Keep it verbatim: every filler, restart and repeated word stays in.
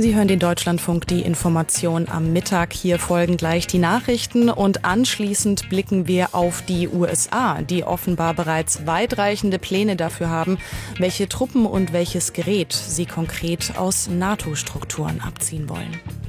Sie hören den Deutschlandfunk, die Information am Mittag. Hier folgen gleich die Nachrichten und anschließend blicken wir auf die U S A, die offenbar bereits weitreichende Pläne dafür haben, welche Truppen und welches Gerät sie konkret aus NATO-Strukturen abziehen wollen.